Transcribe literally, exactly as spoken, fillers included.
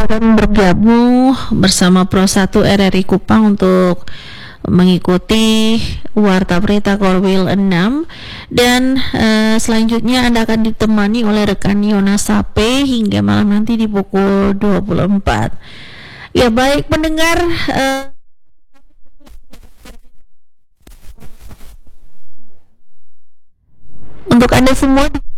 akan bergabung bersama Pro satu R R I Kupang untuk mengikuti Warta Berita Korwil enam, dan uh, selanjutnya Anda akan ditemani oleh rekan Yona Sape hingga malam nanti di pukul dua puluh empat. Ya baik pendengar, uh, untuk Anda semua